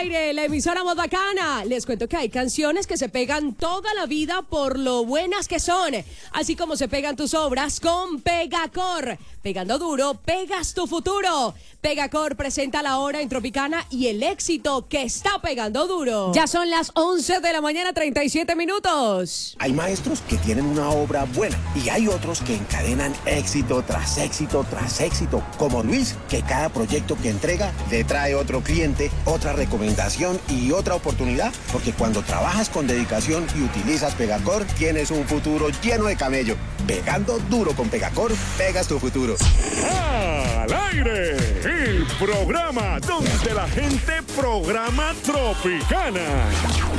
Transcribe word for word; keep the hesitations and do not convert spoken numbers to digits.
aire, la emisora más bacana. Les cuento que hay canciones que se pegan toda la vida por lo buenas que son, así como se pegan tus obras con Pegacor. Pegando duro, pegas tu futuro. Pegacor presenta la hora en Tropicana y el éxito que está pegando duro. Ya son las once de la mañana, treinta y siete minutos. Hay maestros que tienen una obra buena y hay otros que encadenan éxito tras éxito tras éxito, como Luis, que cada proyecto que entrega le trae otro cliente, otra recomendación y otra oportunidad, porque cuando trabajas con dedicación y utilizas Pegacor, tienes un futuro lleno de camello. Pegando duro con Pegacor, pegas tu futuro. ¡Al aire! El programa donde la gente programa Tropicana.